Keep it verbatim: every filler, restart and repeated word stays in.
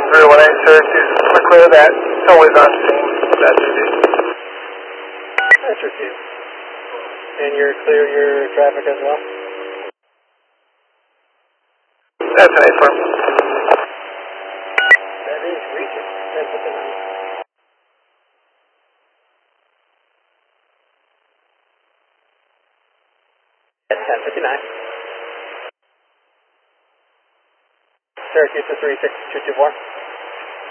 three one eight Syracuse, we're clear of that. It's always on scene. That's received. That's received. And you're clear your traffic as well? That's an A-firm. That is reaching. That's what the number. That's ten fifty-nine. Syracuse to three six two two four.